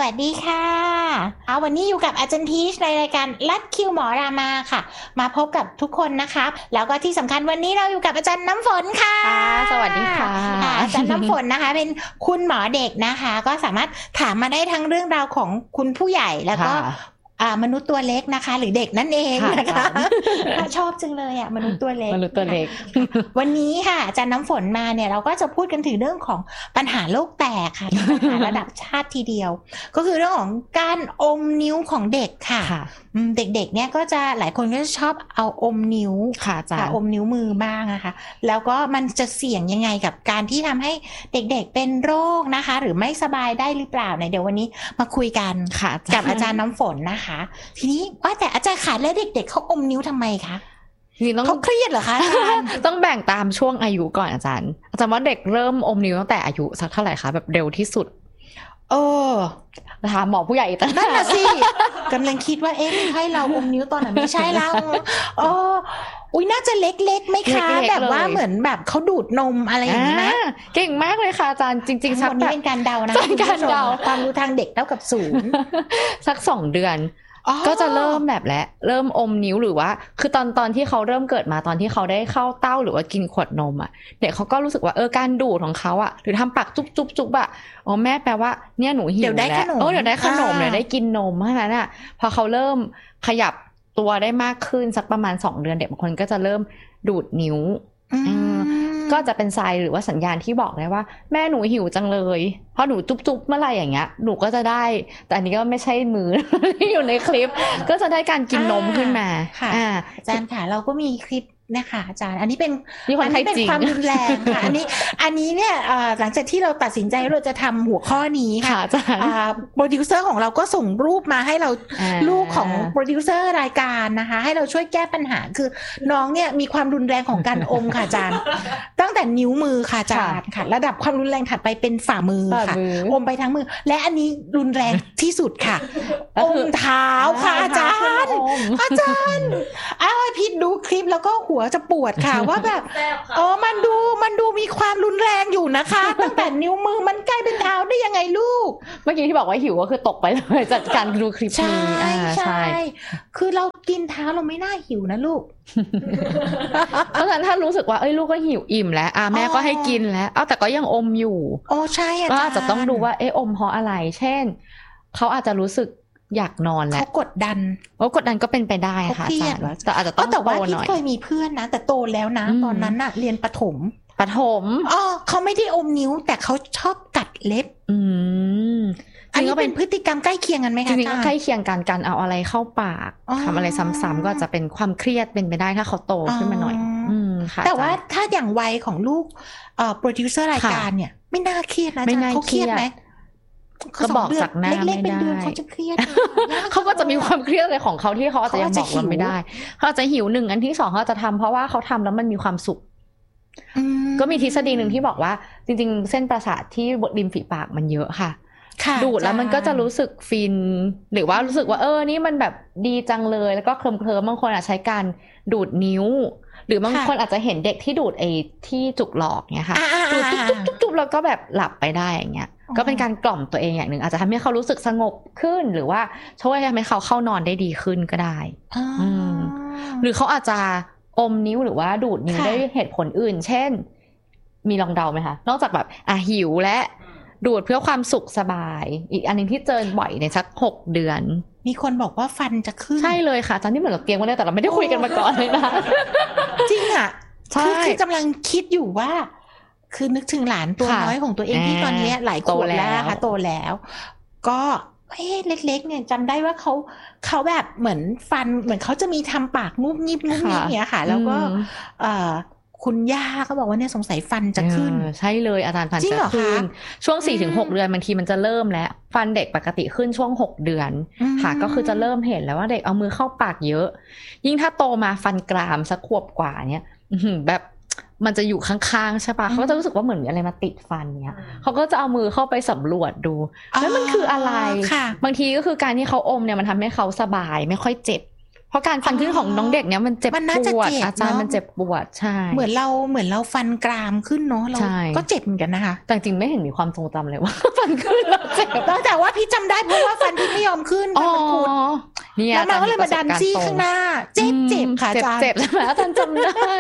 วัสดีค่ะวันนี้อยู่กับอาจารย์ทีชในรายการลัดคิวหมอรามาค่ะมาพบกับทุกคนนะคะแล้วก็ที่สำคัญวันนี้เราอยู่กับอาจารย์น้ำฝนค่ะสวัสดีค่ะอาจารย์น้ำฝนนะคะเป็นคุณหมอเด็กนะคะก็สามารถถามมาได้ทั้งเรื่องราวของคุณผู้ใหญ่แล้วก็มนุษย์ตัวเล็กนะคะหรือเด็กนั่นเองนะคะชอบจังเลยมนุษย์ตัวเล็กวันนี้ค่ะอาจารย์น้ำฝนมาเนี่ยเราก็จะพูดกันถึงเรื่องของปัญหาโลกแตกค่ะปัญหาระดับชาติทีเดียวก็คือเรื่องของการอมนิ้วของเด็กค่ะเด็กๆเนี่ยก็จะหลายคนก็จะชอบเอาอมนิ้วค่ะจ้ะอมนิ้วมือบ้างนะคะแล้วก็มันจะเสี่ยงยังไงกับการที่ทำให้เด็กๆเป็นโรคนะคะหรือไม่สบายได้หรือเปล่าเดี๋ยววันนี้มาคุยกันกับอาจารย์น้ำฝนนะคะทีนี้ว่าแต่อาจารย์ขาแล้วเด็กๆเขาอมนิ้วทำไมคะเขาเครียดเหรอคะอาจารย์ต้องแบ่งตามช่วงอายุก่อนอาจารย์ว่าเด็กเริ่มอมนิ้วตั้งแต่อายุสักเท่าไหร่คะแบบเร็วที่สุดนะคะหมอผู้ใหญ่แต่นั่นน่ะสิกำลังคิดว่าให้เราอมนิ้วตอนไหนไม่ใช่เราอุ้ยน่าจะเล็กๆไหมคะแบบว่าเหมือนแบบเขาดูดนมอะไรอย่างนี้นะเก่งมากเลยค่ะอาจารย์จริงๆสักนี้เป็นการเดานะการเดาความรู้ทางเด็กเท่ากับ0 สัก2 เดือนก็จะเริ่มแบบแล้วเริ่มอมนิ้วหรือว่าคือตอนที่เขาเริ่มเกิดมาตอนที่เขาได้เข้าเต้าหรือว่ากินขวดนมเด็กเขาก็รู้สึกว่าการดูดของเขาหรือทำปากจุ๊บแม่แปลว่าเนี่ยหนูหิวแล้วเดี๋ยวได้ขนมเดี๋ยวได้กินนมเพราะฉะนั้นพอเขาเริ่มขยับตัวได้มากขึ้นสักประมาณ2 เดือนเด็กบางคนก็จะเริ่มดูดนิ้วก็จะเป็นไซน์หรือว่าสัญญาณที่บอกได้ว่าแม่หนูหิวจังเลยพอหนูจุ๊บเมื่อไหร่อย่างเงี้ยหนูก็จะได้แต่อันนี้ก็ไม่ใช่มือ ที่อยู่ในคลิปก็จะได้การกินนมขึ้นมาค่ะอาจารย์ค่ะเราก็มีคลิปนะคะอาจารย์อันนี้เป็นความรุนแรงค่ะอันนี้เนี่ยหลังจากที่เราตัดสินใจเราจะทำหัวข้อนี้ค่ะโปรดิวเซอร์ของเราก็ส่งรูปมาให้เราลูกของโปรดิวเซอร์รายการนะคะให้เราช่วยแก้ปัญหาคือน้องเนี่ยมีความรุนแรงของการอมค่ะอาจารย์ตั้งแต่นิ้วมือค่ะอาจารย์ค่ะระดับความรุนแรงถัดไปเป็นฝ่ามือค่ะอมไปทั้งมือและอันนี้รุนแรงที่สุดค่ะอมเท้าค่ะอาจารย์พิดดูคลิปแล้วก็หัวจะปวดค่ะว่าแบบมันดูมีความรุนแรงอยู่นะคะตั้งแต่นิ้วมือมันใกล้เป็นเท้าได้ยังไงลูกเมื่อกี้ที่บอกว่าหิวก็คือตกไปเลยจากการดูคลิปนี้ใช่คือเรากินเท้าเราไม่น่าหิวนะลูกเพราะฉะนั้นถ้ารู้สึกว่าลูกก็หิวอิ่มแล้วแม่ก็ให้กินแล้วแต่ก็ยังอมอยู่ใช่ก็อาจจะต้องดูว่าอมเพราะอะไรเช่นเขาอาจจะรู้สึกอยากนอนแล้วเขากดดันก็เป็นไปได้ค่ะอาจารย์แต่อาจจะต้องโตหน่อยแต่ว่าที่เคยมีเพื่อนนะแต่โตแล้วนะตอนนั้นเรียนประถมเขาไม่ได้อมนิ้วแต่เขาชอบกัดเล็บอันนี้เป็นพฤติกรรมใกล้เคียงกันไหมคะจริงๆใกล้เคียงกันการเอาอะไรเข้าปากทำอะไรซ้ำๆก็จะเป็นความเครียดเป็นไปได้ถ้าเขาโตขึ้นมาหน่อยแต่ว่าถ้าอย่างวัยของลูกโปรดิวเซอร์รายการเนี่ยไม่น่าเครียดนะเขาเครียดไหมก็บอกจากหน้าไม่ได้เขาจะเครียดเขาก็จะมีความเครียดอะไรของเขาที่เขาอาจจะยังบอกเราไม่ได้เขาอาจจะหิว1อันที่2เขาจะทำเพราะว่าเขาทำแล้วมันมีความสุขก็มีทฤษฎีหนึ่งที่บอกว่าจริงๆเส้นประสาทที่บนริมฝีปากมันเยอะค่ะดูดแล้วมันก็จะรู้สึกฟินหรือว่ารู้สึกว่านี่มันแบบดีจังเลยแล้วก็เคลิ้มๆบางคนอาจใช้การดูดนิ้วหรือบางคนอาจจะเห็นเด็กที่ดูดที่จุกหลอกเนี่ยค่ะดูดจุ๊บๆแล้วก็แบบหลับไปได้อย่างเงี้ยก็เป็นการกล่อมตัวเองอย่างหนึ่งอาจจะทำให้เขารู้สึกสงบขึ้นหรือว่าช่วยทำให้เขาเข้านอนได้ดีขึ้นก็ได้หรือเขาอาจจะอมนิ้วหรือว่าดูดนิ้วด้วยเหตุผลอื่นเช่นมีลองเดาไหมคะนอกจากแบบหิวและดูดเพื่อความสุขสบายอีกอันนึงที่เจอบ่อยในสัก6 เดือนมีคนบอกว่าฟันจะขึ้นใช่เลยค่ะตอนนี้เหมือนเราเตรียมไว้แล้วแต่เราไม่ได้คุยกันมาก่อนเลยนะจริงคือกำลังคิดอยู่ว่าคือนึกถึงหลานตัวน้อยของตัวเองที่ตอนนี้หลายขวบแล้วค่ะโตแล้วก็เล็กๆเนี่ยจำได้ว่าเขาแบบเหมือนฟันเหมือนเขาจะมีทำปากงุบงิบอย่างเงี้ยค่ะแล้วก็คุณย่าเขาบอกว่าเนี่ยสงสัยฟันจะขึ้นใช่เลยอาจารย์ฟันจะขึ้นช่วง 4-6 เดือนบางทีมันจะเริ่มแล้วฟันเด็กปกติขึ้นช่วง6 เดือนค่ะก็คือจะเริ่มเห็นแล้วว่าเด็กเอามือเข้าปากเยอะยิ่งถ้าโตมาฟันกรามสักขวบกว่าเนี่ยแบบมันจะอยู่ข้างๆใช่ปะเขาก็จะรู้สึกว่าเหมือนมีอะไรมาติดฟันเนี่ยเขาก็จะเอามือเข้าไปสำรวจดูแล้วมันคืออะไรบางทีก็คือการที่เขาอมเนี่ยมันทำให้เขาสบายไม่ค่อยเจ็บเพราะการฟันขึ้นของน้องเด็กเนี้ยมันเจ็บปวดอาจารย์มันเจ็บปวดใช่เหมือนเราฟันกรามขึ้นเนาะเราก็เจ็บเหมือนกันนะคะแต่จริงไม่เห็นมีความทรงจำเลยว่าฟันขึ้นแล้วเจ็บแต่ว่าพี่จำได้เพราะว่าฟันพี่ไม่ยอมขึ้นฟันมันพุดแล้วมันก็เลยมาดันซี่ข้างหน้าเจ็บค่ะอาจารย์เจ็บใช่ไหมอาจารย์จำ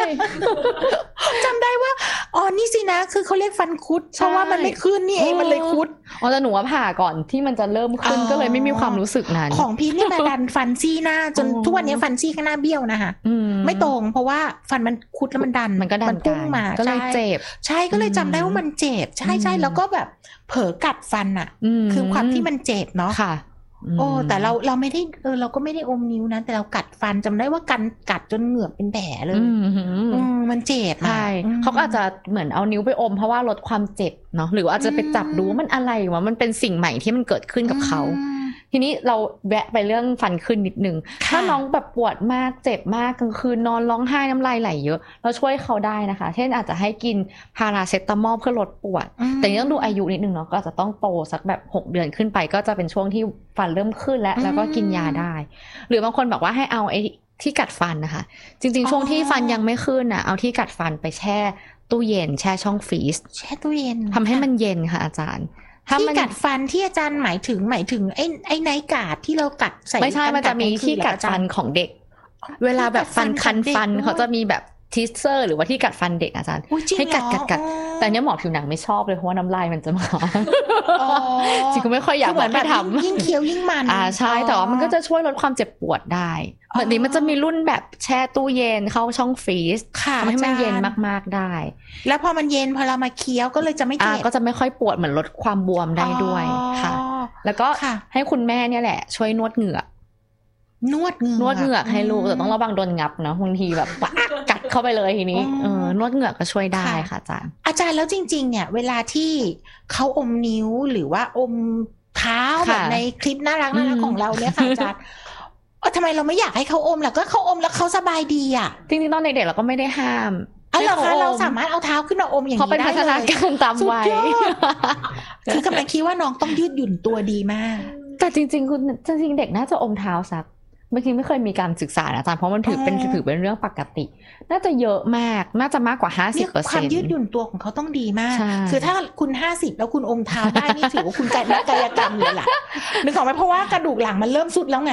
ได้ว่าอ๋อนี่สินะคือเขาเรียกฟันคุดเพราะว่ามันไม่ขึ้นนี่เองมันเลยคุดแต่หนูว่าผ่าก่อนที่มันจะเริ่มขึ้นก็เลยไม่มีความรู้สึกนั้นของพี่นี่มาดันฟันซี่หน้าจนทุกวันนี้ฟันซี่ข้างหน้าเบี้ยวนะคะไม่ตรงเพราะว่าฟันมันคุดแล้วมันดันมันก็ดันพุ่งมาก็เลยเจ็บใช่ก็เลยจำได้ว่ามันเจ็บใช่แล้วก็แบบเผลอกัดฟันอ่ะคือความที่มันเจ็บเนาะค่ะโอ้แต่เราไม่ได้เราก็ไม่ได้อมนิ้วนะแต่เรากัดฟันจำได้ว่ากัดจนเหงือกเป็นแผลเลยมันเจ็บใช่เขาอาจจะเหมือนเอานิ้วไปอมเพราะว่าลดความเจ็บเนาะหรืออาจจะไปจับดูมันอะไรวะมันเป็นสิ่งใหม่ที่มันเกิดขึ้นกับเขาทีนี้เราแวะไปเรื่องฟันขึ้นนิดนึงถ้าน้องแบบปวดมากเจ็บมากกลางคืนนอนร้องไห้น้ำลายไหลเยอะเราช่วยเขาได้นะคะเช่นอาจจะให้กินพาราเซตามอลเพื่อลดปวดแต่ต้องดูอายุนิดนึงเนาะก็อาจจะต้องโตสักแบบ6เดือนขึ้นไปก็จะเป็นช่วงที่ฟันเริ่มขึ้นแล้วก็กินยาได้หรือบางคนบอกว่าให้เอาไอ้ที่กัดฟันนะคะจริงๆช่วงที่ฟันยังไม่ขึ้นนะเอาที่กัดฟันไปแช่ตู้เย็นแช่ช่องฟรีซแช่ตู้เย็นทำให้มันเย็นค่ะอาจารย์ที่กัดฟันที่อาจารย์หมายถึงไอ้ไนท์การ์ดที่เรากัดใส่ไม่ใช่มันจะมีที่กัดฟันของเด็กเวลาแบบฟันคันฟันเขาจะมีแบบทิสเซอร์หรือว่าที่กัดฟันเด็กอาจารย์ให้กัดแต่เนี้ยหมอผิวหนังไม่ชอบเลยเพราะว่าน้ำลายมันจะมาจริงก็ไม่ค่อยอยากแบบทำยิ่งเคี้ยวยิ่งมันใช่แต่ว่ามันก็จะช่วยลดความเจ็บปวดได้แบบนี้มันจะมีรุ่นแบบแช่ตู้เย็นเข้าช่องฟรีซทำให้มันเย็นมากๆได้แล้วพอมันเย็นพอเรามาเคี้ยวก็เลยจะไม่เจ็บก็จะไม่ค่อยปวดเหมือนลดความบวมได้ด้วยค่ะแล้วก็ให้คุณแม่เนี่ยแหละช่วยนวดเหงือกนวดเหงือกให้ลูกแต่ต้องระวังโดนงับนะบางทีแบบกัดเข้าไปเลยทีนี้นวดเหงือกก็ช่วยได้ค่ะอาจารย์แล้วจริงๆเนี่ยเวลาที่เขาอมนิ้วหรือว่าอมเท้าแบบในคลิปน่ารักของเราเนี่ยค่ะอาจารย์ทำไมเราไม่อยากให้เขาอมล่ะก็เขาอมแล้วเขาสบายดีอ่ะจริงๆตอนเด็กๆเราก็ไม่ได้ห้ามเราสามารถเอาเท้าขึ้นมาอมอย่างนี้ได้เลยเพราะเป็นพัฒนาการตามวัยคือกำลังคิดว่าน้องต้องยืดหยุ่นตัวดีมากแต่จริงๆเด็กน่าจะอมเท้าสักบางทีไม่เคยมีการศึกษาอาจารย์เพราะมันถือเป็นเรื่องปกติน่าจะเยอะมากน่าจะมากกว่า 50% ความยืดหยุ่นตัวของเขาต้องดีมากคือถ้าคุณ50แล้วคุณอมเท้าได้นี่ถือว่าคุณกายกรรมเลยล่ะนึกออกไหมเพราะว่ากระดูกหลังมันเริ่มสุดแล้วไง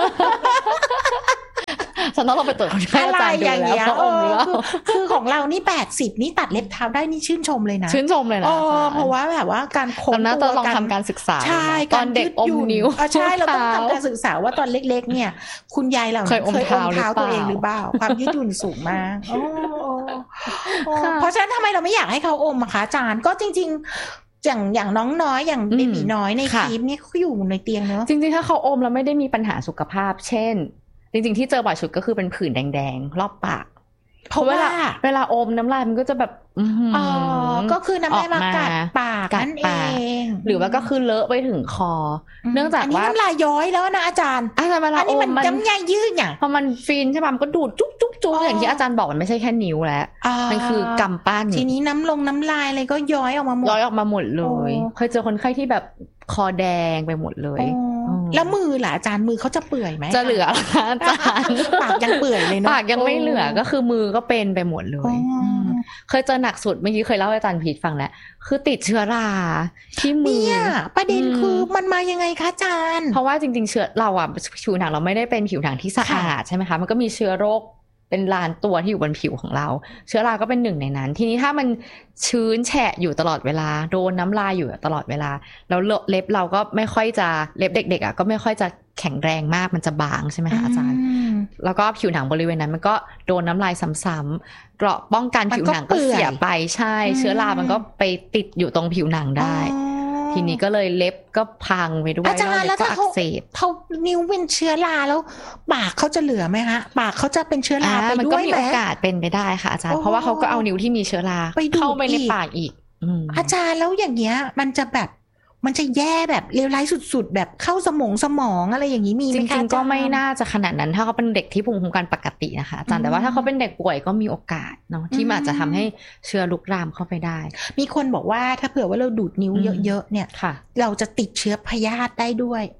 ฉันต้องลองไปตรวจอะไรอย่างเงี้ยคือของเรานี่80นี่ตัดเล็บเท้าได้นี่ชื่นชมเลยนะเพราะว่าแบบว่าการคงตัวน่าจะลองทำการศึกษาตอนเด็กอมนิ้วใช่เราต้องทำการศึกษาว่าตอนเล็กๆเนี่ยคุณยายเราเคยอมเท้าตัวเองหรือเปล่าความยืดหยุ่นสูงมากเพราะฉะนั้นทำไมเราไม่อยากให้เขาอมอะคะอาจารย์ก็จริงๆอย่างน้องน้อยอย่างเบบีน้อยในคลิปนี่เขาอยู่ในเตียงเนอะจริงๆถ้าเขาอมแล้วไม่ได้มีปัญหาสุขภาพเช่นจริงๆที่เจอบ่อยสุดก็คือเป็นผื่นแดงๆรอบปากเพราะเวลาอมน้ำลายมันก็จะแบบก็คือน้ำลายมากัดปากนั่นเองหรือว่าก็คือเลอะไปถึงคอเนื่องจากว่าน้ำลายย้อยแล้วนะอาจารย์เวลาอมมันน้ำลายยืดเนี่ยพอมันฟินใช่ป่ะมันก็ดูดจุ๊กอย่างที่อาจารย์บอกมันไม่ใช่แค่นิ้วแล้วมันคือกำปั้นทีนี้น้ำลายอะไรก็ย้อยออกมาหมดเลยเคยเจอคนไข้ที่แบบคอแดงไปหมดเลยแล้วมือล่ะอาจารย์มือเขาจะเปื่อยไหมจะเหลืออาจารย์ปากยังเปื่อยเลยเนาะปากยังไม่เหลือก็คือมือก็เป็นไปหมดเลยเคยเจอหนักสุดเมื่อกี้เคยเล่าให้อาจารย์พีทฟังแล้วคือติดเชื้อราที่มือประเด็นคือมันมายังไงคะอาจารย์เพราะว่าจริงๆเชื้อเราอ่ะผิวหนังเราไม่ได้เป็นผิวหนังที่สะอาดใช่ไหมคะมันก็มีเชื้อโรคเป็นล้านตัวที่อยู่บนผิวของเราเชื้อราก็เป็นหนึ่งในนั้นทีนี้ถ้ามันชื้นแฉะอยู่ตลอดเวลาโดนน้ำลายอยู่ตลอดเวลาแล้วเล็บเราก็ไม่ค่อยจะเล็บเด็กๆอ่ะก็ไม่ค่อยจะแข็งแรงมากมันจะบางใช่ไหมคะอาจารย์แล้วก็ผิวหนังบริเวณนั้นมันก็โดนน้ำลายซ้ำๆเกราะป้องกันผิวหนังก็เสียไปใช่เชื้อรามันก็ไปติดอยู่ตรงผิวหนังได้ทีนี้ก็เลยเล็บก็พังไปด้วยอาจารย์แล้วถ้าเขานิ้วเป็นเชื้อราแล้วปากเขาจะเหลือไหมฮะปากเขาจะเป็นเชื้อราไปด้วยไหมมันก็มีโอกาสเป็นไปได้ค่ะอาจารย์เพราะว่าเขาก็เอานิ้วที่มีเชื้อราเข้าไปในปากอีกอาจารย์แล้วอย่างเงี้ยมันจะแบบมันจะแย่แบบเลวร้ายสุดๆแบบเข้าสมองอะไรอย่างนี้มีไหมคะจริงๆก็ไม่น่าจะขนาดนั้นถ้าเขาเป็นเด็กที่ภูมิคุ้มกันปกตินะคะอาจารย์แต่ว่าถ้าเขาเป็นเด็กป่วยก็มีโอกาสเนาะที่อาจจะทำให้เชื้อลุกลามเข้าไปได้มีคนบอกว่าถ้าเผื่อว่าเราดูดนิ้วเยอะๆเนี่ยเราจะติดเชื้อพยาธิได้ด้วย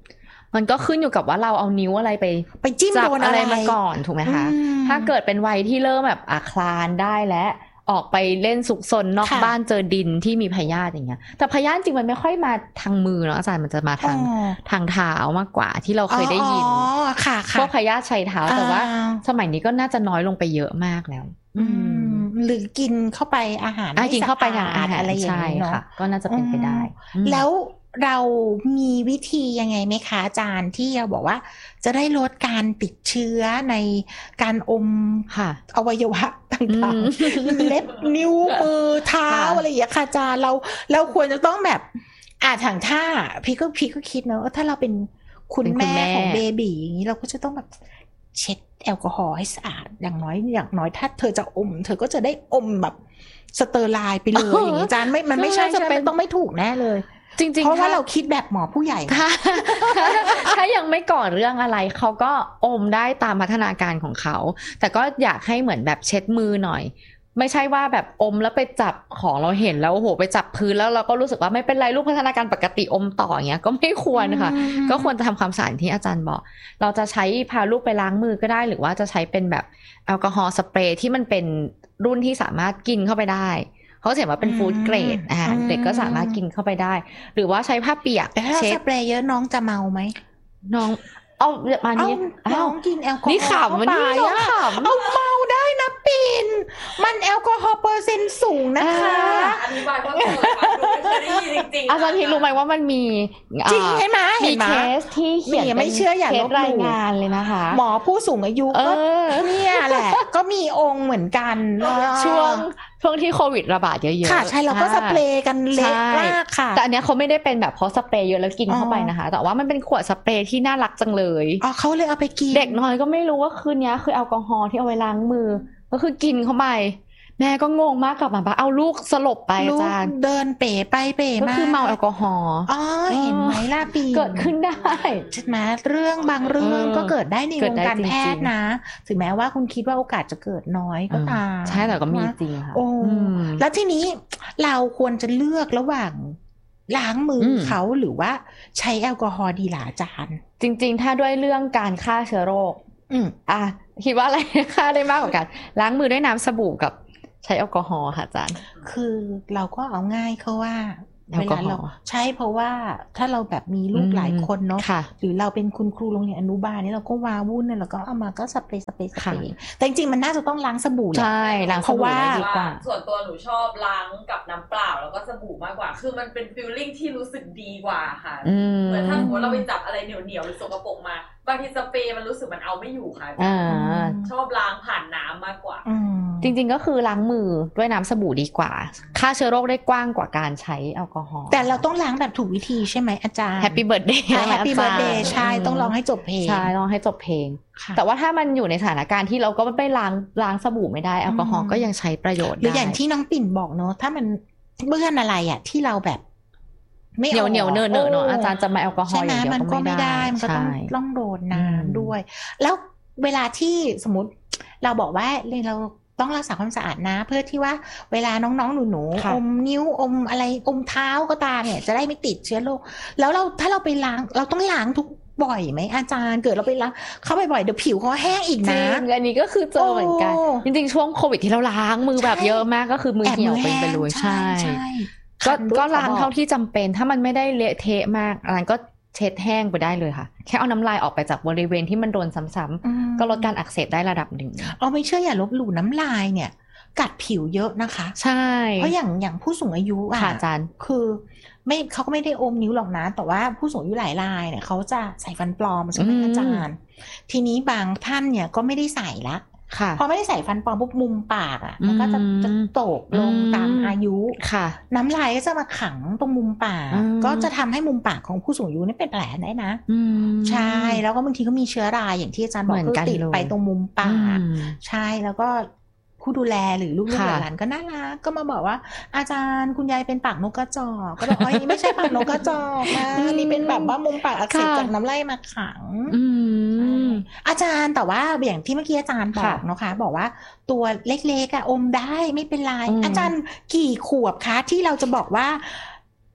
มันก็ขึ้นอยู่กับว่าเราเอานิ้วอะไรไปจิ้มโดนอะไรมาก่อนถูกไหมคะถ้าเกิดเป็นวัยที่เริ่มแบบคลานได้และออกไปเล่นสุกซนนอกบ้านเจอดินที่มีพยาธิอย่างเงี้ยแต่พยาธิจริงมันไม่ค่อยมาทางมือเนาะอาจารย์มันจะมาทางเท้ามากกว่าที่เราเคยได้ยินพวกพยาธิใช้เท้าแต่ว่าสมัยนี้ก็น่าจะน้อยลงไปเยอะมากแล้วหรือกินเข้าไปอาหารกินเข้าไปทางอาหารอะไรอย่างนี้เนาะก็น่าจะเป็นไปได้แล้วเรามีวิธียังไงไหมคะอาจารย์ที่เราบอกว่าจะได้ลดการติดเชื้อในการอมอวัยวะต่างๆเล็บนิ้วมือเท้าอะไรอย่างเงี้ยค่ะอาจารย์เราควรจะต้องแบบถังท่าพี่ก็คิดเนอะถ้าเราเป็นคุณแม่ของเบบีอย่างนี้เราก็จะต้องแบบเช็ดแอลกอฮอล์ให้สะอาดอย่างน้อยถ้าเธอจะอมเธอก็จะได้อมแบบสเตอร์ไลน์ไปเลยอย่างนี้อาจารย์มันไม่ใช่มันต้องไม่ถูกแน่เลยจริงๆเพราะว่าเราคิดแบบหมอผู้ใหญ่ถ้ายังไม่ก่อเรื่องอะไรเขาก็อมได้ตามพัฒนาการของเขาแต่ก็อยากให้เหมือนแบบเช็ดมือหน่อยไม่ใช่ว่าแบบอมแล้วไปจับของเราเห็นแล้วโอ้โหไปจับพื้นแล้วเราก็รู้สึกว่าไม่เป็นไรลูกพัฒนาการปกติอมต่ออย่างเงี้ยก็ไม่ควรค่ะก็ควรจะทำความสะอาดที่อาจารย์บอกเราจะใช้พาลูกไปล้างมือก็ได้หรือว่าจะใช้เป็นแบบแอลกอฮอล์สเปรย์ที่มันเป็นรุ่นที่สามารถกินเข้าไปได้เขาเห็นว่าเป็นฟู้ดเกรดเด็กก็สามารถกินเข้าไปได้หรือว่าใช้ผ้าเปียกเช็ดสเปรย์เยอะน้องจะเมาไหมน้องเอามานี้น้องกินแอลกอฮอล์นี่ขำมันนี่น้องขำเอาเมาได้นะปิ่นมันแอลกอฮอล์เปอร์เซ็นต์สูงนะคะอธิบายเพิ่มเติมค่ะดูไม่เคยได้ยินจริงๆอาจารย์รู้ไหมว่ามันมีจริงใช่ไหมมีเคสที่เขียนไม่เชื่ออย่าลบหลู่รายงานเลยนะคะหมอผู้สูงอายุก็เนี่ยแหละก็มีองค์เหมือนกันช่วงที่โควิดระบาดเยอะๆค่ะใช่เราก็สเปรย์กันเละมากค่ะแต่อันเนี้ยเขาไม่ได้เป็นแบบเพราะสเปรย์เยอะแล้วกินเข้าไปนะคะแต่ว่ามันเป็นขวดสเปรย์ที่น่ารักจังเลยเขาเลยเอาไปกินเด็กน้อยก็ไม่รู้ว่าคืนนี้คือแอลกอฮอล์ที่เอาไว้ล้างมือก็คือกินเข้าไปแม่ก็งงมากกลับมาเอาลูกสลบไปอาจารย์เดินเป๋ไปเป๋มาก็คือเมาแอลกอฮอล์เห็นไหมล่ะปีเกิดขึ้นได้ใช่ไหมบางเรื่องก็เกิดได้ในวงการแพทย์นะถึงแม้ว่าคุณคิดว่าโอกาสจะเกิดน้อยก็ตามใช่แต่ก็มีจริงค่ะแล้วทีนี้เราควรจะเลือกระหว่างล้างมือเขาหรือว่าใช้แอลกอฮอล์ดีล่ะอาจารย์จริงๆถ้าด้วยเรื่องการฆ่าเชื้อโรคคิดว่าอะไรฆ่าได้มากกว่ากันล้างมือด้วยน้ำสบู่กับใช้แอลกอฮอล์ค่ะอาจารย์คือเราก็เอาง่ายเขาว่าเวลาเราใช้เพราะว่าถ้าเราแบบมีลูกหลายคนเนาะหรือเราเป็นคุณครูโรงเรียนอนุบาลนี่เราก็วาวุ่นเนี่ยเราก็เอามาก็สเปรย์แต่จริงๆมันน่าจะต้องล้างสบู่แหละใช่ล้างสบู่ดีกว่าส่วนตัวหนูชอบล้างกับน้ำเปล่าแล้วก็สบู่มากกว่าคือมันเป็นฟีลลิ่งที่รู้สึกดีกว่าค่ะเหมือนถ้าสมมติเราไปจับอะไรเหนียวหรือสกปรกมาบางทีสเปรย์มันรู้สึกมันเอาไม่อยู่ค่ะชอบล้างผ่านน้ำมากกว่าจริงๆก็คือล้างมือด้วยน้ำสบู่ดีกว่าฆ่าเชื้อโรคได้กว้างกว่าการใช้แอลกอฮอล์แต่เราต้องล้างแบบถูกวิธีใช่ไหมอาจารย์ Happy Birthday Happy Birthday ใช่ต้องร้องให้จบเพลงใช่ร้องให้จบเพลงแต่ว่าถ้ามันอยู่ในสถานการณ์ที่เราก็ไม่ล้างสบู่ไม่ได้แอลกอฮอล์ก็ยังใช้ประโยชน์ได้หรืออย่างที่น้องปิ่นบอกเนาะถ้ามันเบื่ออะไรอ่ะที่เราแบบไม่เหนียวเนอะเนาะอาจารย์จะมาแอลกอฮอล์อย่างเดียวมันก็ไม่ได้มันก็ต้องโดนน้ำด้วยแล้วเวลาที่สมมติเราบอกว่าเราต้องรักษาความสะอาดนะเพื่อที่ว่าเวลาน้องๆหนูๆอมนิ้วอมอะไรอมเท้าก็ตามเนี่ยจะได้ไม่ติดเชื้อโรคแล้วถ้าเราไปล้างเราต้องล้างทุกบ่อยไหมอาจารย์เกิดเราไปล้างเข้าไปบ่อยเดี๋ยวผิวเขาแห้งอีกนะอันนี้ก็คือเจอเหมือนกันจริงๆช่วงโควิดที่เราล้างมือแบบเยอะมากก็คือมือเหี่ยวไปเลยใช่ก็ล้างเท่าที่จำเป็นถ้ามันไม่ได้เละเทะมากอันนั้นก็เช็ดแห้งไปได้เลยค่ะแค่เอาน้ำลายออกไปจากบริเวณที่มันโดนซ้ำๆก็ลดการอักเสบได้ระดับหนึ่งไม่เชื่ออย่าลบหลู่น้ำลายเนี่ยกัดผิวเยอะนะคะใช่เพราะอย่างผู้สูงอายุอาจารย์คือเขาก็ไม่ได้อมนิ้วหรอกนะแต่ว่าผู้สูงอายุหลายรายเนี่ยเขาจะใส่ฟันปลอมใช่ไหมอาจารย์ทีนี้บางท่านเนี่ยก็ไม่ได้ใส่ละพอไม่ได้ใส่ฟันปลอมปุ๊บมุมปากมันก็จะตกลงตามอายุน้ำลายก็จะมาขังตรงมุมปากก็จะทำให้มุมปากของผู้สูงอายุนี่เป็นแผลได้นะใช่แล้วก็บางทีก็มีเชื้อราอย่างที่อาจารย์บอกคือติดไปตรงมุมปากใช่แล้วก็ผู้ดูแลหรือลูกหลานก็น่ารักก็มาบอกว่าอาจารย์คุณยายเป็นปากนกกระจอกก็บอกนี่ไม่ใช่ปากนกกระจอกนะนี่เป็นแบบว่ามุมปากอักเสบจากน้ำลายมาขังอาจารย์แต่ว่าอย่างที่เมื่อกี้อาจารย์บอกนะคะบอกว่าตัวเล็กๆอมได้ไม่เป็นไรอาจารย์กี่ขวบคะที่เราจะบอกว่า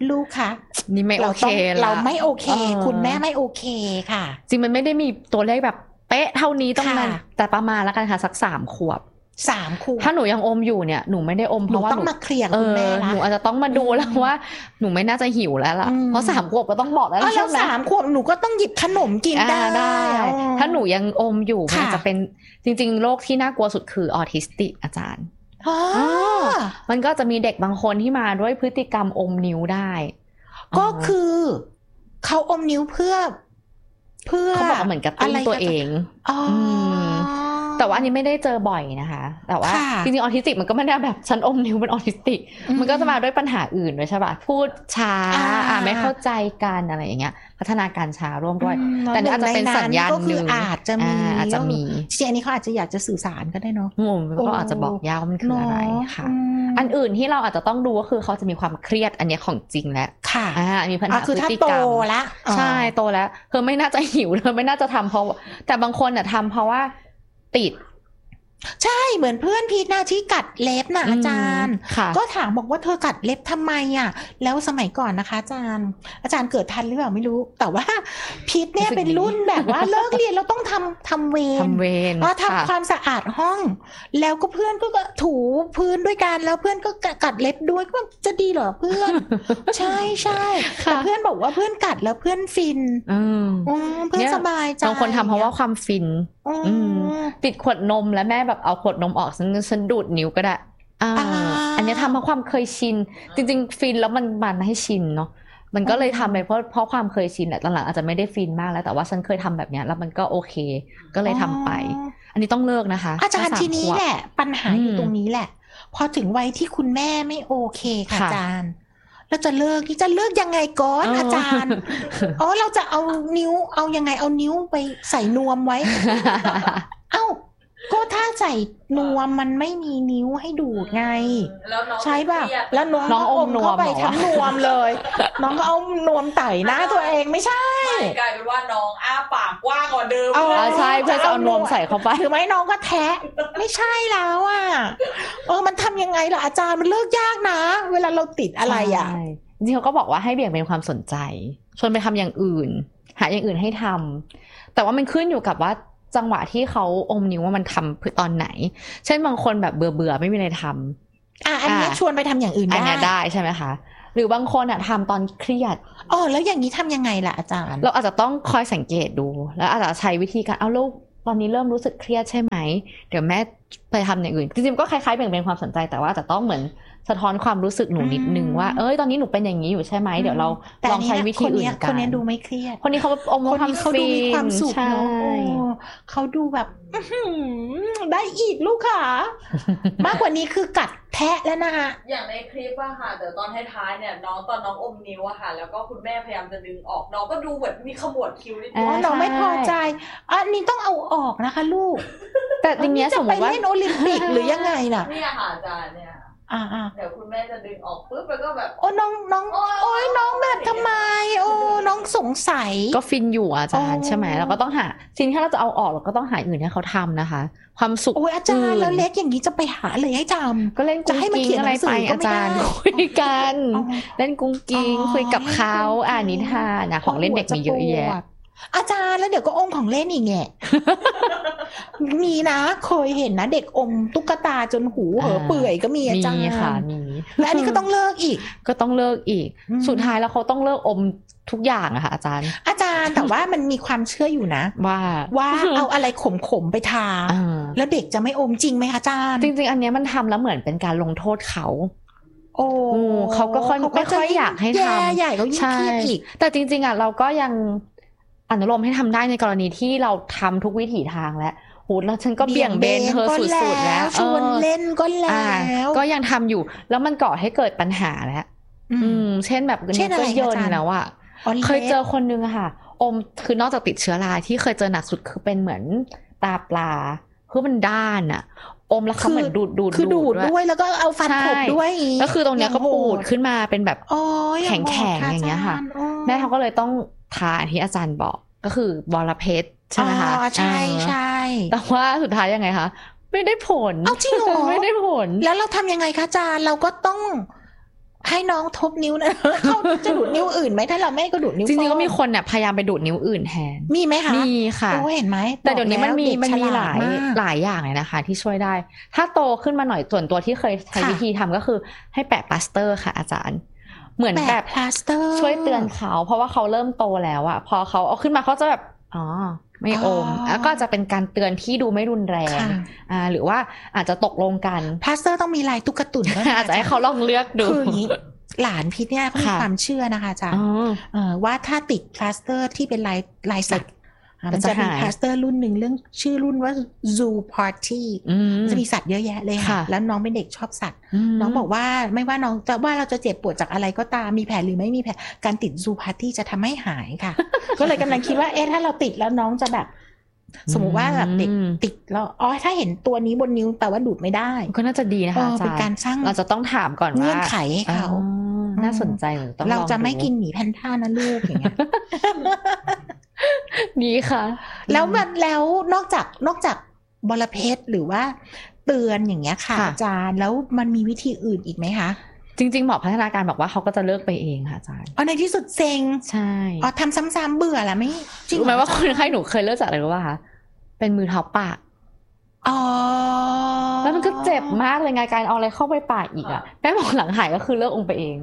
ลูกคะนี่ไม่โอเคเราไม่โอเคคุณแม่ไม่โอเคค่ะจริงมันไม่ได้มีตัวเลขแบบเป๊ะเท่านี้ต้องนั้นแต่ประมาณแล้วกันค่ะสัก3 ขวบถ้าหนูยังอมอยู่เนี่ยหนูไม่ได้อมเพราะว่าต้องมาเคลียร์คุณแม่ละหนูอาจจะต้องมาดูแล้วว่าหนูไม่น่าจะหิวแล้วล่ะเพราะ3 ขวบก็ต้องบอกแล้วใช่ไหม3 ขวบหนูก็ต้องหยิบขนมกินได้ถ้าหนูยังอมอยู่มันจะเป็นจริงๆโรคที่น่ากลัวสุดคือออทิสติกอาจารย์มันก็จะมีเด็กบางคนที่มาด้วยพฤติกรรมอมนิ้วได้ก็คือเขาอมนิ้วเพื่อเขาบอกเหมือนกับตุ้นตัวเองแต่ว่าอันนี้ไม่ได้เจอบ่อยนะคะแต่ว่าจริงๆออทิสติกมันก็ไม่ได้แบบฉันอมนิ้วเป็นออทิสติกมันก็จะมาด้วยปัญหาอื่นด้วยใช่ป่ะพูดช้าไม่เข้าใจกันอะไรอย่างเงี้ยพัฒนาการช้าร่วมด้วยแต่อาจจะเป็นสัญญาณนึงอาจจะมีจริงๆอันนี้เขาอาจจะอยากจะสื่อสารก็ได้เนาะก็อาจจะบอกยากว่ามันคืออะไรค่ะอันอื่นที่เราอาจจะต้องดูก็คือเขาจะมีความเครียดอันนี้ของจริงแล้วค่ะมีปัญหาพฤติกรรมใช่โตแล้วเธอไม่น่าจะหิวเธอไม่น่าจะทำเพราะแต่บางคนทำเพราะว่าติดใช่เหมือนเพื่อนพีทนะที่กัดเล็บนะอาจารย์ก็ถามบอกว่าเธอกัดเล็บทำไมอ่ะแล้วสมัยก่อนนะคะอาจารย์เกิดทันหรือเปล่าไม่รู้แต่ว่าพีทเนี่ยเป็นรุ่นแบบว่าเลิกเรียนเราต้องทำเวรทำความสะอาดห้องแล้วก็เพื่อนก็ถูพื้นด้วยกันแล้วเพื่อนก็กัดเล็บด้วยก็จะดีเหรอเพื่อนใช่ใช่แต่เพื่อนบอกว่าเพื่อนกัดแล้วเพื่อนฟินเพื่อนสบายใจบางคนทำเพราะว่าความฟินปิดขวดนมแล้วแม่แบบเอาขวดนมออกฉันดูดนิ้วก็ได้อันนี้ทำเพราะความเคยชินจริงๆฟินแล้วมันให้ชินเนาะมันก็เลยทำไปเพราะความเคยชินแหละตอนหลังอาจจะไม่ได้ฟินมากแล้วแต่ว่าฉันเคยทำแบบนี้แล้วมันก็โอเคก็เลยทำไปอันนี้ต้องเลิกนะคะอาจารย์ทีนี้แหละปัญหาอยู่ตรงนี้แหละพอถึงวัยที่คุณแม่ไม่โอเคค่ะอาจารย์แล้วจะเลิกยังไงก่อนอาจารย์เราจะเอายังไงเอานิ้วไปใส่นวมไว้ก็ถ้าใส่นวมมันไม่มีนิ้วให้ดูดไงใช่ป่ะแล้วน้องอมเข้าไปทั้งนวมเลยน้องก็เอานวมไต่หน้าตัวเองไม่ใช่กลายเป็นว่าน้องอ้าปากกว้างกว่าเดิมใช่เพื่อจะเอานวมใส่เข้าไปหรือไม่น้องก็แทะไม่ใช่แล้วมันทำยังไงล่ะอาจารย์มันเลิกยากนะเวลาเราติดอะไรจริงเขาก็บอกว่าให้เบี่ยงเป็นความสนใจชวนไปทำอย่างอื่นหาอย่างอื่นให้ทำแต่ว่ามันขึ้นอยู่กับว่าจังหวะที่เขาอมนิ้วว่ามันทำตอนไหนเช่นบางคนแบบเบื่อไม่มีอะไรทำอันนี้ชวนไปทำอย่างอื่นได้อันนี้ได้ใช่ไหมคะหรือบางคนทำตอนเครียดแล้วอย่างนี้ทำยังไงล่ะอาจารย์เราอาจจะต้องคอยสังเกตดูแล้วอาจจะใช้วิธีการลูกตอนนี้เริ่มรู้สึกเครียดใช่ไหมเดี๋ยวแม่ไปทำอย่างอื่นจริงๆก็คล้ายๆแบ่งเป็นความสนใจแต่ว่าจะต้องเหมืมือนสะท้อนความรู้สึกหนูนิดนึงว่าตอนนี้หนูเป็นอย่างนี้อยู่ใช่ไหมเดี๋ยวเราลองใช้วิธีอื่นกันคนนี้ดูไม่เครียดคนนี้เขาอมเขาดูมีความสุขเนาะเขาดูแบบได้อีกลูกค่ะมากกว่านี้คือกัดแทะแล้วนะคะอย่างในคลิปอะค่ะแต่ตอนท้ายๆเนี่ยน้องอมนิ้วอะค่ะแล้วก็คุณแม่พยายามจะดึงออกน้องก็ดูเหมือนมีขมวดคิ้วนิดนึงน้องไม่พอใจอันนี้ต้องเอาออกนะคะลูกแต่ทีนี้สมมติว่าจะไปเล่นโอลิมปิกหรือยังไงน่ะนี่ค่ะอาจารย์เนี่ยเดี๋ยวคุณแม่จะดึงออกปุ๊บแล้วก็แบบน้องน้องแบบทำไมน้องสงสัยก็ฟินอยู่อาจารย์ใช่ไหมเราก็ต้องหาสิ่งที่เราจะเอาออกเราก็ต้องหาอื่นให้เขาทำนะคะความสุขอาจารย์แล้วเล็กอย่างนี้จะไปหาเลยให้จำก็เล่นกุ้งกิ้งอะไรไปอาจารย์คุยกันเล่นกุ้งกิ้งคุยกับเขานิทานนะของเล่นเด็กมีเยอะแยะอาจารย์แล้วเดี๋ยวก็อมของเล่นอีกไงมีนะเคยเห็นนะเด็กอมตุ๊กตาจนหูเหอเปื่อยก็มีอาจารย์มีค่ะมีและอันนี้ก็ต้องเลิกอีกสุดท้ายแล้วเขาต้องเลิกอมทุกอย่างอะค่ะอาจารย์แต่ว่ามันมีความเชื่ออยู่นะว่าเอาอะไรขมๆไปทาแล้วเด็กจะไม่อมจริงไหมอาจารย์จริงๆอันนี้มันทำแล้วเหมือนเป็นการลงโทษเขาเขาก็ไม่ค่อยอยากให้ทำใหญ่เขายิ่งเครียดอีกแต่จริงๆอะเราก็ยังอนุโลมให้ทำได้ในกรณีที่เราทำทุกวิถีทางแล้วแล้วฉันก็เบี่ยงเบนเธอสุดๆแล้วชวนเล่นก็แล้วก็ยังทำอยู่แล้วมันก่อให้เกิดปัญหาแล้วเช่นแบบเช่นอะไรเยินแล้วอ่ะเคยเจอคนนึงอะค่ะคือนอกจากติดเชื้อราที่เคยเจอหนักสุดคือเป็นเหมือนตาปลาคือมันด้านอะแล้วเขาเหมือนดูดด้วยแล้วก็เอาฟันขบด้วยก็คือตรงเนี้ยก็ปูดขึ้นมาเป็นแบบแข็งๆอย่างเงี้ยค่ะแม่เขาก็เลยต้องทาที่อาจารย์บอกก็คือบอระเพ็ดใช่ไหมคะใช่แต่ว่าสุดท้ายยังไงคะไม่ได้ผลจริงเหรอไม่ได้ผลแล้วเราทำยังไงคะอาจารย์เราก็ต้องให้น้องทบนิ้วนะเขาจะดูดนิ้วอื่นไหมถ้าเราไม่ก็ดูดนิ้วจริงๆก็มีคนเนี่ยพยายามไปดูดนิ้วอื่นแทนมีไหมคะมีค่ะเห็นไหมแต่เดี๋ยวนี้มันมีหลายอย่างเลยนะคะที่ช่วยได้ถ้าโตขึ้นมาหน่อยส่วนตัวที่เคยใช้วิธีทำก็คือให้แปะพลาสเตอร์ค่ะอาจารย์เหมือนแบบพลาสเตอร์ช่วยเตือนเขาเพราะว่าเขาเริ่มโตแล้วอะพอเขาเอาขึ้นมาเขาจะแบบอ๋อไม่อมแล้วก็จะเป็นการเตือนที่ดูไม่รุนแรงหรือว่าอาจจะตกลงกันพลาสเตอร์ต้องมีลายตุ๊กตุ่นอาจจะให้เขาลองเลือกดูคืออย่างนี้หลานพี่เนี่ยเขามีความเชื่อนะคะอาจารย์ว่าถ้าติดพลาสเตอร์ที่เป็นลายสัตว์มันจะมีพลาสเตอร์รุ่นหนึ่งเรื่องชื่อรุ่นว่า Zoo Party จะมีสัตว์เยอะแยะเลยค่ะแล้วน้องเป็นเด็กชอบสัตว์น้องบอกว่าไม่ว่าน้องจะว่าเราจะเจ็บปวดจากอะไรก็ตามมีแผลหรือไม่มีแผลการติด Zoo Party จะทำให้หายค่ะก็เลยกำลังคิดว่าถ้าเราติดแล้วน้องจะแบบสมมุติว่าแบบเด็กติดแล้วถ้าเห็นตัวนี้บนนิ้วแปลว่าดูดไม่ได้ก็น่าจะดีนะคะอาจารย์เป็นการสร้างเราจะต้องถามก่อนว่าเงื่อนไขให้เขาน่าสนใจต้องเราจะไม่กินหมีแพนด้านะลูกอย่างเงี้ยนี่ค่ะแล้วนอกจากบรเพชรหรือว่าเตือนอย่างเงี้ยค่ะอาจารย์แล้วมันมีวิธีอื่นอีกไหมคะจริงๆหมอพัฒนาการบอกว่าเขาก็จะเลิกไปเองค่ะอาจารย์ในที่สุดเซ็งใช่ทำซ้ำๆเบื่อแล้วไม่จริงรู้ไหมว่าคนไข้หนูเคยเลิกจากอะไรรู้ป่ะคะเป็นมือเท้าปากแล้วมันก็เจ็บมากเลยไงการเอาอะไรเข้าไปปากอีกอะแม่บอกหลังหายก็คือเลิกองไปเอง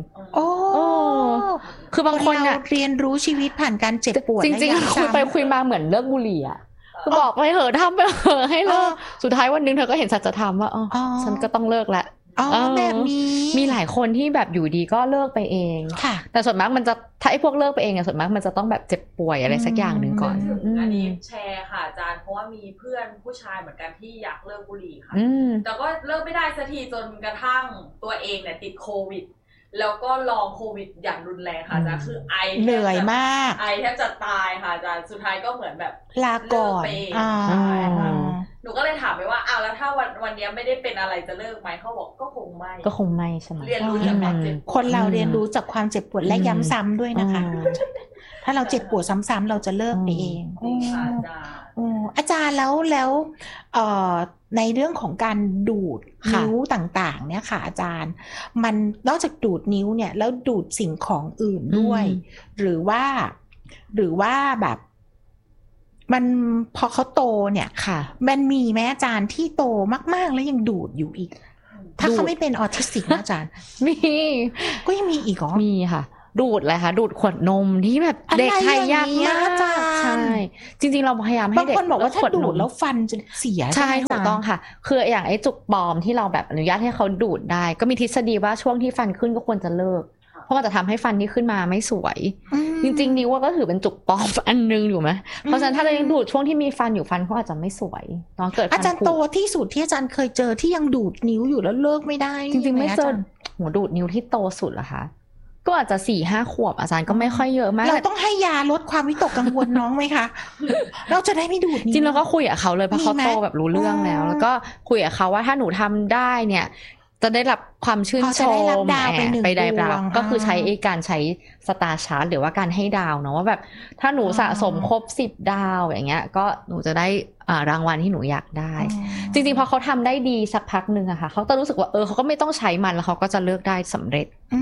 คือบางคนเนี่ยเรียนรู้ชีวิตผ่านการเจ็บปวดจริงๆคุยไปคุยมาเหมือนเลิกบุหรี่อะก็บอกไปเหอะทำไปเหอะให้เลิกสุดท้ายวันนึงเธอก็เห็นสัจธรรมว่าฉันก็ต้องเลิกแล้วแบบนี้มีหลายคนที่แบบอยู่ดีก็เลิกไปเองแต่ส่วนมากมันจะถ้าไอ้พวกเลิกไปเองอะส่วนมากมันจะต้องแบบเจ็บป่วยอะไรสักอย่างหนึ่งก่อนอันนี้แชร์ค่ะอาจารย์เพราะว่ามีเพื่อนผู้ชายเหมือนกันที่อยากเลิกบุหรี่ค่ะแต่ก็เลิกไม่ได้สักทีจนกระทั่งตัวเองเนี่ยติดโควิดแล้วก็ลองโควิดอย่างรุนแรงค่ะอาจารย์คือไอเหนื่อยมากไอแทบจะตายค่ะอาจารย์สุดท้ายก็เหมือนแบบลาก่อนหนูก็เลยถามไปว่าแล้วถ้าวันนี้ไม่ได้เป็นอะไรจะเลิกไหมเขาบอกก็คงไม่ใช่ไหมเรียนรู้จากความเจ็บปวดคนเราเรียนรู้จากความเจ็บปวดและย้ำซ้ำด้วยนะคะถ้าเราเจ็บปวดซ้ำๆเราจะเลิกไปเองอาจารย์แล้วในเรื่องของการดูดนิ้วต่างๆเนี่ยค่ะอาจารย์มันนอกจากดูดนิ้วเนี่ยแล้วดูดสิ่งของอื่นด้วยหรือว่าแบบมันพอเขาโตเนี่ยมันมีแม่อาจารย์ที่โตมากๆแล้วยังดูดอยู่อีกถ้าเขาไม่เป็นออทิสติกนะอาจารย์มีก็ยังมีอีกเหรอมีค่ะดูดอะไรคะดูดขวดนมที่แบบเด็กไทยยากมากใช่จริงๆเราพยายามให้เด็กบางคนบอกว่าถ้าดูดแล้วฟันจะเสียใช่ถูกต้องค่ะคืออย่างไอ้จุกปลอมที่เราแบบอนุญาตให้เขาดูดได้ก็มีทฤษฎีว่าช่วงที่ฟันขึ้นก็ควรจะเลิกเพราะมันจะทำให้ฟันที่ขึ้นมาไม่สวยจริงๆนิ้วก็ถือเป็นจุกปลอมอันนึงอยู่ไหมเพราะฉะนั้นถ้าเรายังดูดช่วงที่มีฟันอยู่ฟันเขาอาจจะไม่สวยตอนเกิดอาจารย์โตที่สุดที่อาจารย์เคยเจอที่ยังดูดนิ้วอยู่แล้วเลิกไม่ได้จริงๆไม่เจอหัวดูดนิ้วที่โตสุดเหรอคะก็อาจจะ 4-5 ขวบอาจารย์ก็ไม่ค่อยเยอะมากเราต้องให้ยาลดความวิตกกังวลน้องไหมคะเราจะได้ไม่ดูดจริงเราก็คุยกับเขาเลยเพราะเขาโตแบบรู้เรื่องแล้วก็คุยกับเขาว่าถ้าหนูทำได้เนี่ยจะได้รับความชื่นชมไปได้รับก็คือใช้การใช้สตาร์ชาร์ตหรือว่าการให้ดาวเนาะว่าแบบถ้าหนูสะสมครบ10 ดาวอย่างเงี้ยก็หนูจะได้รางวัลที่หนูอยากได้จริงๆพอเขาทำได้ดีสักพักนึงอะค่ะเขาจะรู้สึกว่าเขาก็ไม่ต้องใช้มันแล้วเขาก็จะเลิกได้สำเร็จ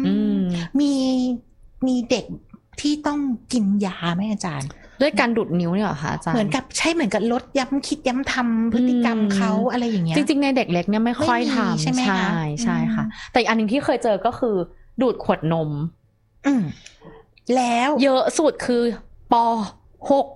มีเด็กที่ต้องกินยาไหมอาจารย์ด้วยการดูดนิ้วเนี่ยเหรอคะอาจารย์เหมือนกับลดย้ำคิดย้ำทำพฤติกรรมเขาอะไรอย่างเงี้ยจริงๆในเด็กเล็กเนี่ยไม่ค่อยทำใช่ค่ะแต่อีกอันนึงที่เคยเจอก็คือดูดขวดนมแล้วเยอะสุดคือป.6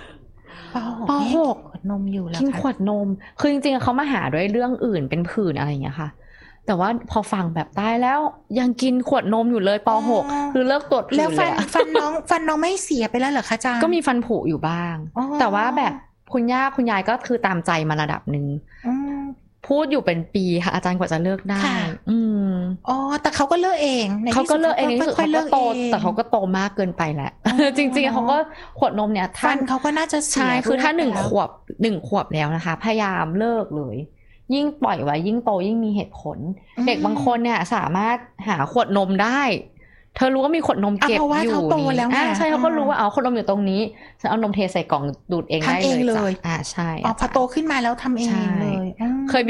ขวดนมอยู่แล้วกินขวดนมคือจริงๆเขามาหาด้วยเรื่องอื่นเป็นผื่นอะไรอย่างเงี้ยค่ะแต่ว่าพอฟังแบบตายแล้วยังกินขวดนมอยู่เลยป.6 คือเลิกตรวจแล้วฟันน้องไม่เสียไปแล้วเหรอคะอาจารย์ก็มีฟันผุอยู่บ้างแต่ว่าแบบคุณย่าคุณยายก็คือตามใจมาระดับนึงพูดอยู่เป็นปีค่ะอาจารย์กว่าจะเลิกได้แต่เขาก็เลิกเองเขาก็เลิกเองในที่สุดเขาก็โตแต่เขาก็โตมากเกินไปแหละจริงๆเขาก็ขวดนมเนี่ยฟันเขาก็น่าจะใช่คือถ้า1 ขวบแล้วนะคะพยายามเลิกเลยยิ่งปล่อยไว้ยิ่งโตยิ่งมีเหตุผลเด็กบางคนเนี่ยสามารถหาขวดนมได้เธอรู้ว่ามีขวดนมเก็บอยู่นี่ใช่เขาก็รู้ว่าขวดนมอยู่ตรงนี้ฉันเอานมเทใส่กล่องดูดเองได้เลยใช่พอโตขึ้นมาแล้วทำเองเลยเค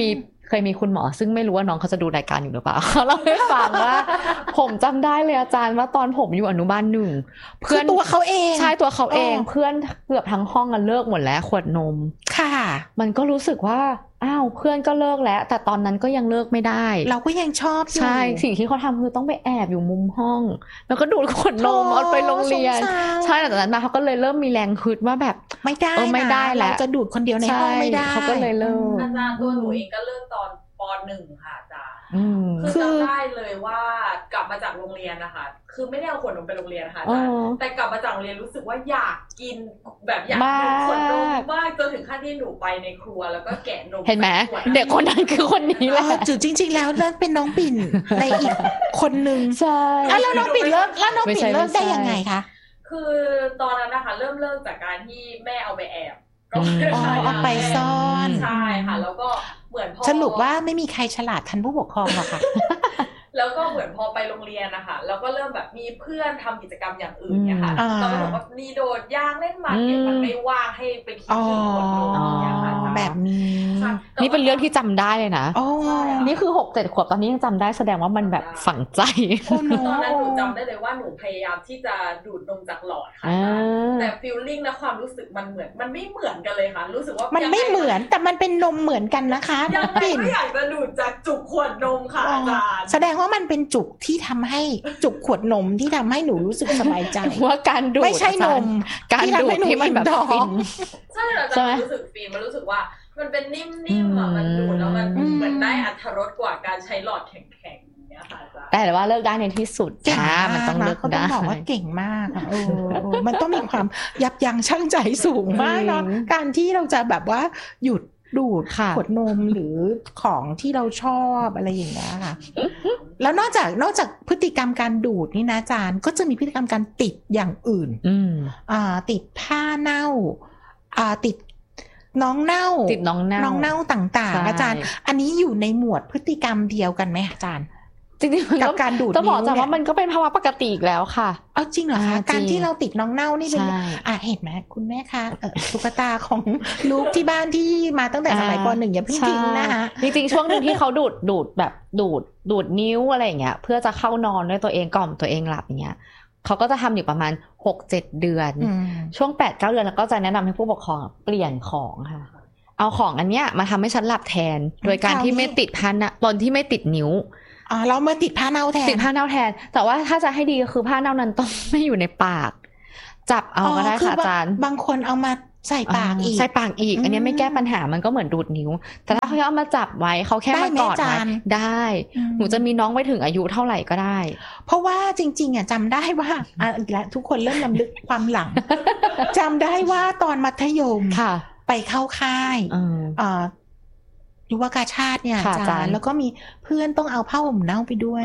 เคยมีคุณหมอซึ่งไม่รู้ว่าน้องเขาจะดูรายการอยู่หรือเปล่าเขาเล่าให้ฟังว่าผมจำได้เลยอาจารย์ว่าตอนผมอยู่อนุบาล1เพื่อนตัวเขาเองใช่ตัวเขาเองเพื่อนเกือบทั้งห้องกันเลิกหมดแล้วขวดนมค่ะมันก็รู้สึกว่าอ้าวเพื่อนก็เลิกแล้วแต่ตอนนั้นก็ยังเลิกไม่ได้เราก็ยังชอบอยู่ใช่สิ่งที่เขาทำคือต้องไปแอบอยู่มุมห้องแล้วก็ดูดขวดนมเอาไปโรงเรียนใช่แต่ตอนนั้นมาเขาก็เลยเริ่มมีแรงฮึดว่าแบบไม่ได้แล้วจะดูดคนเดียวในห้องไม่ได้เขาก็เลยเลิกอาจารย์ตัวหนูเองก็เลิกตอนป.1 ค่ะอาจารย์คือจำได้เลยว่ากลับมาจากโรงเรียนนะคะคือไม่ได้เอาขวดนมไปโรงเรียนนะคะแต่กลับมาจากโรงเรียนรู้สึกว่าอยากกินแบบอยากกินขวดนมมากจนถึงขั้นที่หนูไปในครัวแล้วก็แกะนมเห็นไหมเด็กคนนั้นคือคนนี้แหละจุดจริงๆแล้วนั่นเป็นน้องปิ่นในอีกคนนึงใช่แล้วน้องปิ่นเลิกได้ยังไงคะคือตอนนั้นนะคะเริ่มจากการที่แม่เอาไปแอบเอาไปซ่อนใช่ค่ะแล้วก็เหมือนพอสรุปว่าไม่มีใครฉลาดทันผู้ปกครองหรอกค่ะแล้วก็เหมือนพอไปโรงเรียนนะคะแล้วก็เริ่มแบบมีเพื่อนทำกิจกรรมอย่างอื่นเนี่ยค่ะเราก็บอกว่ามีโดดยางเล่นหมากเนี่ยมันไม่ว่างให้ไปคิดถึงคนโดนเนี่ยค่ะแบบนี้นี่เป็นเรื่องที่จำได้เลยนะนี่คือ 6-7 ขวบตอนนี้ยังจำได้แสดงว่ามันแบบฝังใจตอนนั้นหนูจำได้เลยว่าหนูพยายามที่จะดูดนมจากหลอดค่ะแต่ฟีลลิ่งและความรู้สึกมันเหมือนมันไม่เหมือนกันเลยค่ะรู้สึกว่ามันไม่เหมือนแต่มันเป็นนมเหมือนกันนะคะยังไม่อยากจะดูดจากจุกขวดนมค่ะอาจารย์แสดงว่ามันเป็นจุกที่ทำให้จุกขวดนมที่ทำให้หนูรู้สึกสบายใจว่าการดูดไม่ใช่นมการดูดที่มันแบบฟินใช่อาจารย์รู้สึกฟินมันรู้สึกว่ามันเป็นนิ่มๆอ่ะมันดูดแล้วมันเหมือนได้อรรถรสกว่าการใช้หลอดแข็งๆเนี่ยค่ะอาจารย์แต่ว่าเลิกได้ในที่สุดค่ะมันต้องเลิกได้ต้องบอกว่าเก่งมากมันต้องมีความยับยั้งชั่งใจสูงมากเนาะการที่เราจะแบบว่าหยุดดูดขวดนมหรือของที่เราชอบอะไรอย่างเงี้ยค่ะแล้วนอกจากพฤติกรรมการดูดนี่นะอาจารย์ก็จะมีพฤติกรรมการติดอย่างอื่นติดผ้าเน่าติดน้องเน่าต่างๆอาจารย์อันนี้อยู่ในหมวดพฤติกรรมเดียวกันไหมอาจารย์จริงๆกับการดูดต้องบอกว่ามันก็เป็นภาวะปกติอีกแล้วค่ะเอาจริงเหรอคะการที่เราติดน้องเน่านี่เป็นเห็นไหมคุณแม่คะตุ๊กตาของลูกที่บ้านที่มาตั้งแต่สมัยป.1อย่าเพิ่งทิ้งนะคะจริงๆช่วงนึงที่เขาดูดแบบดูดนิ้วอะไรอย่างเงี้ยเพื่อจะเข้านอนด้วยตัวเองกล่อมตัวเองหลับอย่างเงี้ยเขาก็จะทำอยู่ประมาณ 6-7 เดือนช่วง 8-9 เดือนแล้วก็จะแนะนำให้ผู้ปกครองเปลี่ยนของค่ะเอาของอันเนี้ยมาทำให้ฉันหลับแทนโดยการที่ไม่ติดพันตอนที่ไม่ติดนิ้วเรามาติดผ้าเน่าแทนแต่ว่าถ้าจะให้ดีก็คือผ้าเน่านั้นต้องไม่อยู่ในปากจับเอาก็ได้ค่ะอาจารย์บางคนเอามาใส่ปากอีกอันนี้ไม่แก้ปัญหามันก็เหมือนดูดนิ้วแต่ถ้าเขาเอามาจับไว้เขาแค่มากอดไว้ได้หนูจะมีน้องไว้ถึงอายุเท่าไหร่ก็ได้เพราะว่าจริงๆจำได้ว่าและทุกคนเริ่มรำลึกความหลังจำได้ว่าตอนมัธยมไปเข้าค่ายยุวกาชาติเนี่ยอาจารย์แล้วก็มีเพื่อนต้องเอาผ้าห่มเน่าไปด้วย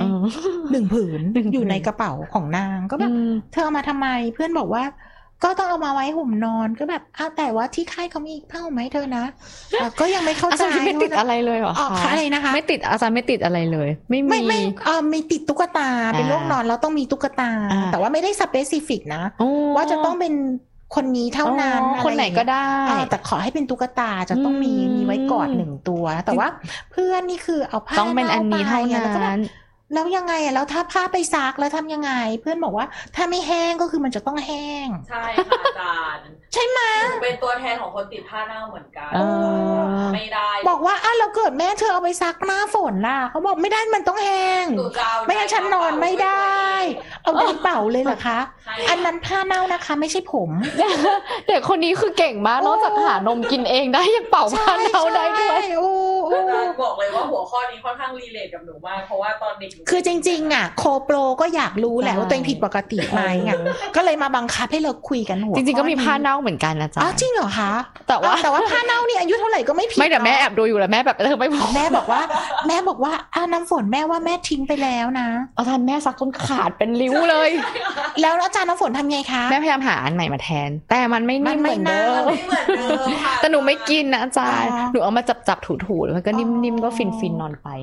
1 ผืนอยู่ในกระเป๋าของนางก็แบบเธอเอามาทำไมเพื่อนบอกว่าก็ต้องเอามาไว้ห่มนอนก็แบบแต่ว่าที่ค่ายเขามีผ้าห่มให้เธอนะก็ยังไม่เข้าใจอาจารย์ไม่ติดอะไรเลยเหรอคะอะไรนะคะไม่ติดอาจารย์ไม่ติดอะไรเลยไม่มีติดตุ๊กตาเป็นโรคนอนแล้วต้องมีตุ๊กตาแต่ว่าไม่ได้สเปซิฟิกนะว่าจะต้องเป็นคนนี้เท่านั้นคนไหนก็ได้แต่ขอให้เป็นตุ๊กตาจะต้องมีไว้กอด1 ตัวแต่ว่าเพื่อนนี่คือเอาผ้าต้องเป็นอันนี้เท่านั้นแล้วยังไงแล้วถ้าผ้าไปซักแล้วทำยังไงเพื่อนบอกว่าถ้าไม่แห้งก็คือมันจะต้องแห้งใช่ค่ะอาจารย์ใช่ไหมเป็นตัวแทนของคนติดผ้าเน่าเหมือนกันไม่ได้บอกว่าเราเกิดแม่เธอเอาไปซักหน้าฝนล่ะเขาบอกไม่ได้มันต้องแห้งไม่งั้นฉันนอนไม่ได้เอาในเป่าเลยเหรอคะอันนั้นผ้าเน่านะคะไม่ใช่ผมเด็กคนนี้คือเก่งมากนอกจากหานมกินเองได้ยังเป่าผ้าเน่าได้ด้วยบอกเลยว่าหัวข้อนี้ค่อนข้างรีเลทกับหนูมากเพราะว่าตอนเด็กคือจริงๆโคโปรก็อยากรู้แหละว่าตัวเองผิดปกติไหมก็เลยมาบังคับให้เราคุยกันหัวจริงๆก็มีผ้าเน่าเหมือนกันนะจ๊ะจริงเหรอคะแต่ว่าผ้าเน่านี่อายุเท่าไหร่ก็ไม่ผิดไม่แต่แม่แอบดูอยู่แล้วแม่แบบเธอไม่บอกแม่บอกว่าน้ำฝนแม่ว่าแม่ทิ้งไปแล้วนะเอาทันแม่ซักจนขาดเป็นริ้วเลยแล้วอาจารย์น้ำฝนทำไงคะแม่พยายามหาอันใหม่มาแทนแต่มันไม่นิ่มเหมือนเดิมแต่หนูไม่กินนะอาจารย์หนูเอามาจับถูๆมันก็นิ่มๆก็ฟินๆนอนไปหนู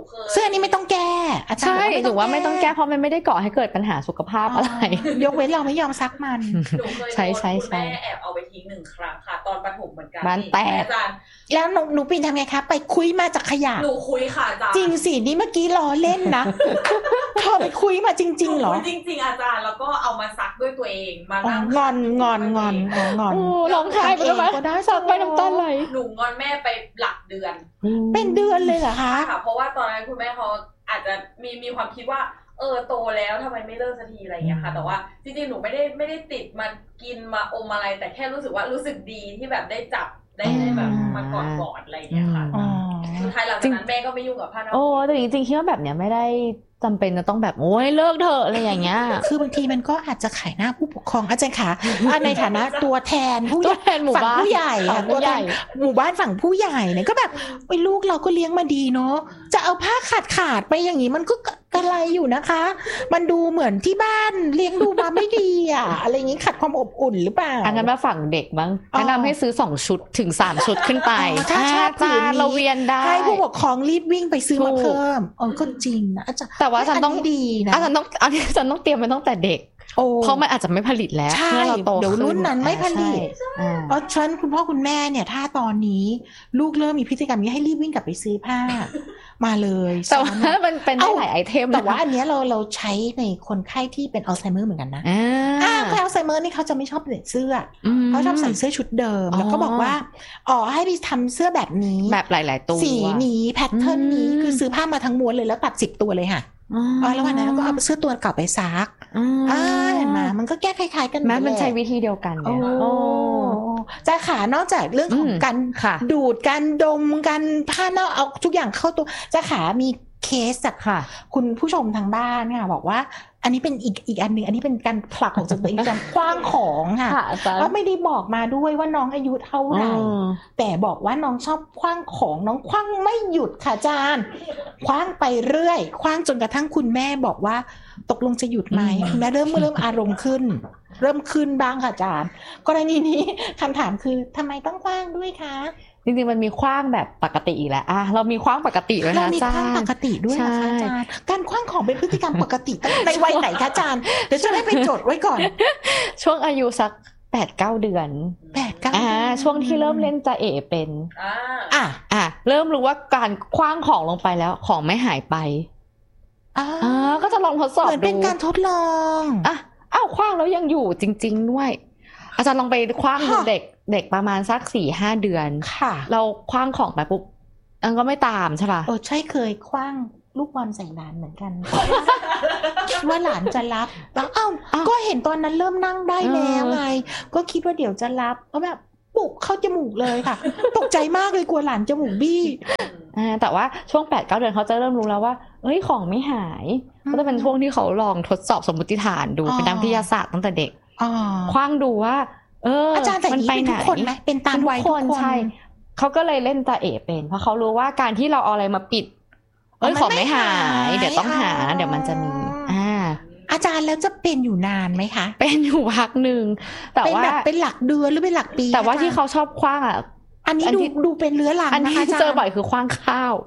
ซึ่งอันนี้ไม่ต้องแก้อาจารย์ใช่หนูว่าไม่ต้องแก้เพราะมันไม่ได้ก่อให้เกิดปัญหาสุขภาพอะไรยกเว้นเราไม่ยอมซักมันหนูเคยโดนคุณแม่แอบเอาไปทิ้ง1 ครั้งค่ะตอนประถมเหมือนกันบ้านแตกแล้วหนูปีนทำไงคะไปคุยมาจากขยะหนูคุยค่ะอาจารย์จริงสินี่เมื่อกี้ล้อเล่นนะเธอไปคุยมาจริงๆเหรอจริงๆอาจารย์แล้วก็เอามาซักด้วยตัวเองมานั่งงอนร้องไห้ไปแล้วมั้ยซักไปน้ำตาไหลหนูงอนแม่ไปหลักเดือนเป็นเดือนเลยเหรอคะค่ะเพราะว่าตอนนั้นคุณแม่เขาอาจจะมีความคิดว่าโตแล้วทำไมไม่เลิกสักทีอะไรอย่างเงี้ยค่ะแต่ว่าจริงๆหนูไม่ได้ติดมากินมาอมอะไรแต่แค่รู้สึกว่ารู้สึกดีที่แบบได้จับได้แบบมากอดอะไรอย่างเงี้ยค่ะสุดท้ายหลังจากนั้นแม่ก็ไม่ยุ่งกับผ้าหน้าแต่จริงๆคิดว่าแบบเนี้ยไม่ได้จำเป็นจะต้องแบบโอ้ยเลิกเถอะอะไรอย่างเงี้ยคือบางทีมันก็อาจจะขายหน้าผู้ปกครองอาจารย์ค่ะในฐานะตัวแทนผู้ใหญ่ฝั่งผู้ใหญ่ตัวแทนหมู่บ้านฝั่งผู้ใหญ่เนี่ยก็แบบไอ้ลูกเราก็เลี้ยงมาดีเนาะจะเอาผ้าขาดไปอย่างงี้มันก็กระไรอยู่นะคะมันดูเหมือนที่บ้านเลี้ยงดูมาไม่ดีอะไรอย่างงี้ขัดความอบอุ่นหรือเปล่าอันนั้นมาฝั่งเด็กมั้งแนะนำให้ซื้อ2 ชุดถึง3 ชุดขึ้นไปถ้าชอบผืนนี้เราเวียนได้ให้ผู้ปกครองรีบวิ่งไปซื้อมาเพิ่มก็จริงนะอาจารย์แต่ว่าอาจารย์ต้องดีนะอาจารย์ต้องเตรียมไว้ตั้งแต่เด็กเพราะมันอาจจะไม่ผลิตแล้วเมื่อเราโตเดี๋ยวรุ่นนั้นไม่ผลิตเพราะฉะนั้นคุณพ่อคุณแม่เนี่ยถ้าตอนนี้ลูกเริ่มมีพฤติกรรมนี้ให้รีบวิ่งกลับไปซื้อผ้ามาเลยแต่ว่ามันเป็นได้หลายไอเทมแต่ว่าอันนี้เราใช้ในคนไข้ที่เป็นอัลไซเมอร์เหมือนกันนะคนอัลไซเมอร์นี่เขาจะไม่ชอบใส่เสื้อเขาชอบใส่เสื้อชุดเดิมแล้วก็บอกว่าให้ไปทำเสื้อแบบนี้แบบหลายๆตัวสีนี้แพทเทิร์นนี้คือซื้อผ้ามาทั้งม้วนเลยแล้วตัด10 ตัวเลยค่ะแล้ววันนั้นก็เอาเสื้อตัวเก่าไปซักเห็นไหมมันก็แก้คล้ายๆกันแม้มันใช้วิธีเดียวกันเนี่ยจะขานอกจากเรื่องของการดูดการดมการผ้าเน่าเอาทุกอย่างเข้าตัวจะขามีเคสจากคุณผู้ชมทางบ้านค่ะบอกว่าอันนี้เป็นอีกอันนึงอันนี้เป็นการผลักออกจากตัวเองการคว้างของค่ะแล้วไม่ได้บอกมาด้วยว่าน้องอายุเท่าไหร่แต่บอกว่าน้องชอบคว้างของน้องคว้างไม่หยุดค่ะอาจารย์คว้างไปเรื่อยคว้างจนกระทั่งคุณแม่บอกว่าตกลงจะหยุดไหมคุณแม่เริ่มอารมณ์ขึ้นเริ่มขึ้นบ้างค่ะอาจารย์กรณีนี้คำถามคือทำไมต้องคว้างด้วยคะจริงๆมันมีขว้างแบบปกติอีกแล้วเรามีขว้างปกติด้วยนะอาจารย์เรามีขว้างปกติด้วยนะคะอาจารย์การขว้างของเป็นพฤติกรรมปกติในวัยไหนคะอาจารย์เดี๋ยวจะได้ไปจดไว้ก่อนช่วงอายุสัก 8-9 เดือนช่วงที่เริ่มเล่นจะเอเป็นเริ่มรู้ว่าการขว้างของลงไปแล้วของไม่หายไปก็จะลองทดสอบดูเหมือนเป็นการทดลองขว้างแล้วยังอยู่จริงๆด้วยอาจารย์ลองไปขว้างดูเด็กประมาณสัก 4-5 เดือนเราขว้างของไปปุ๊บอันก็ไม่ตามใช่ป่ะใช่เคยขว้างลูกบอลใส่หลานเหมือนกันว่าหลานจะรับแล้วก็เห็นตอนนั้นเริ่มนั่งได้แล้วไงก็คิดว่าเดี๋ยวจะรับก็แบบปุกเข้าจมูกเลยค่ะตกใจมากเลยกลัวหลานจมูกบี้แต่ว่าช่วง 8-9 เดือนเขาจะเริ่มรู้แล้วว่าของไม่หายก็จะเป็นช่วงที่เขาลองทดสอบสมมติฐานดูเป็นนักวิทยาศาสตร์ตั้งแต่เด็กขว้างดูว่าอาจารย์แต่นี้เป็นทุกคนไหมเป็นตามวัยทุกคนใช่เขาก็เลยเล่นตาเอเป็นเพราะเขารู้ว่าการที่เราเอาอะไรมาปิดของไม่หายเดี๋ยวต้องหาเดี๋ยวมันจะมีอาจารย์แล้วจะเป็นอยู่นานไหมคะเป็นอยู่พักนึงแต่ว่าเป็นหลักเดือนหรือเป็นหลักปีแต่ว่าที่เขาชอบขว้างอันนี้ดูเป็นเรื้อรังนะคะเจอบ่อยคือขว้างข้าว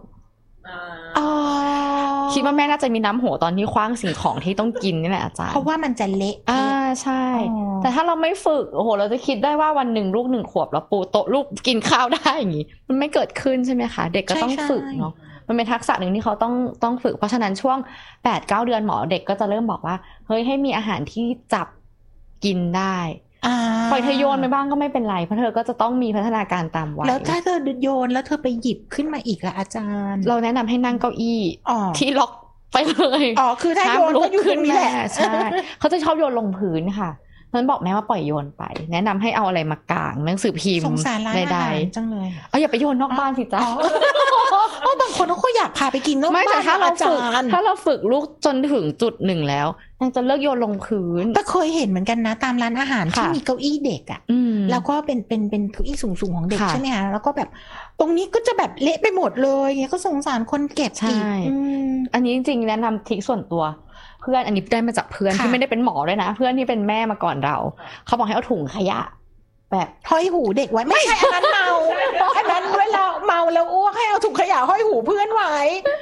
คิดว่าแม่น่าจะมีน้ำหัวตอนที่ขว้างสิ่งของที่ต้องกินนี่แหละอาจารย์เพราะว่ามันจะเละใช่แต่ถ้าเราไม่ฝึกเราจะคิดได้ว่าวันหนึ่งลูก1 ขวบแล้วปูโต๊ะลูกกินข้าวได้อย่างงี้มันไม่เกิดขึ้นใช่ไหมคะเด็กก็ต้องฝึกเนาะมันเป็นทักษะหนึ่งที่เขาต้องฝึกเพราะฉะนั้นช่วง 8-9 เดือนหมอเด็กก็จะเริ่มบอกว่าเฮ้ยให้มีอาหารที่จับกินได้ปล่อยเธอโยนไปบ้างก็ไม่เป็นไรเพราะเธอก็จะต้องมีพัฒนาการตามวัยแล้วถ้าเธอโยนแล้วเธอไปหยิบขึ้นมาอีกล่ะอาจารย์เราแนะนำให้นั่งเก้าอี้ที่ล็อกไปเลยคือถ้าโยนก็อยู่ตรงนี้แหละใช่เขาจะชอบโยนลงพื้นค่ะนั้นบอกแม่ว่าปล่อยโยนไปแนะนำให้เอาอะไรมากางหนังสือพิมพ์ใดๆจังเลยอย่าไปโยนนอกบ้านสิจ๊ะบางคนเขาก็อยากพาไปกินนอกบ้านไม่แต่ถ้าเราฝึกลูกจนถึงจุดหนึ่งแล้วยังจะเลิกโยนลงพื้นก็เคยเห็นเหมือนกันนะตามร้านอาหารที่มีเก้าอี้เด็กแล้วก็เป็นเก้าอี้สูงๆของเด็กใช่ไหมคะแล้วก็แบบตรงนี้ก็จะแบบเละไปหมดเลยเงี้ยก็สงสารคนเก็บอีกอันนี้จริงๆแนะนำทริคส่วนตัวเพื่อนอันนี้ได้มาจากเพื่อนที่ไม่ได้เป็นหมอด้วยนะเพื่อนที่เป็นแม่มาก่อนเราเขาบอกให้เอาถุงขยะแบบห้อยหูเด็กไว้ไม่ใช่อันนั้นเมาอันนั้นเวลาเมาแล้วอ้วกให้เอาถุงขยะห้อยหูเพื่อนไว้